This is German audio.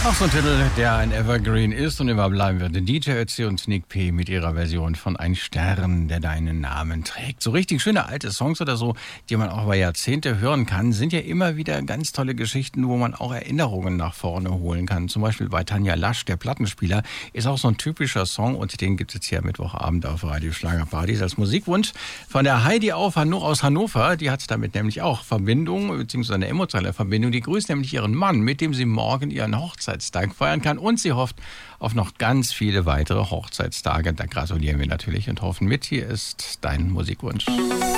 Auch so ein Titel, der ein Evergreen ist und immer bleiben wird. DJ Ötzi und Nick P. mit ihrer Version von Ein Stern, der deinen Namen trägt. So richtig schöne alte Songs oder so, die man auch über Jahrzehnte hören kann, sind ja immer wieder ganz tolle Geschichten, wo man auch Erinnerungen nach vorne holen kann. Zum Beispiel bei Tanja Lasch, der Plattenspieler, ist auch so ein typischer Song und den gibt es jetzt hier Mittwochabend auf Radio Schlagerpartys als Musikwunsch von der Heidi aus Hannover. Die hat damit nämlich auch Verbindung, beziehungsweise eine emotionale Verbindung. Die grüßt nämlich ihren Mann, mit dem sie morgen ihren Hochzeitstag feiern kann, und sie hofft auf noch ganz viele weitere Hochzeitstage. Da gratulieren wir natürlich und hoffen mit. Hier ist dein Musikwunsch.